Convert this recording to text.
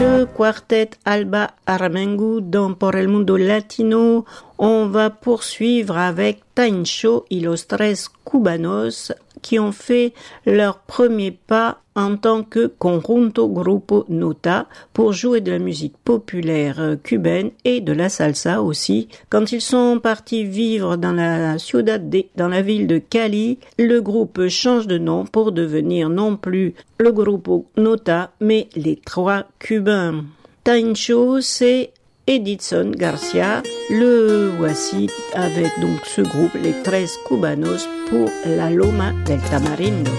le quartet Alba Aramengu dans Por el Mundo Latino. On va poursuivre avec Taincho y los Tres Cubanos qui ont fait leur premier pas en tant que Conjunto Grupo Nota pour jouer de la musique populaire cubaine et de la salsa aussi. Quand ils sont partis vivre dans dans la ville de Cali, le groupe change de nom pour devenir non plus le Grupo Nota, mais les Trois Cubains. Taincho, c'est Edison Garcia. Le voici avec donc ce groupe, les Tres Cubanos, pour la Loma del Tamarindo.